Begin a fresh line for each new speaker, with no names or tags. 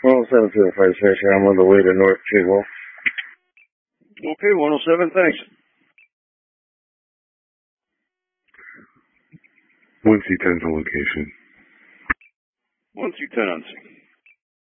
107 to the fire station. I'm on the way to North Kigwell.
Okay, 107, thanks.
1C10's on location.
1C10 on scene.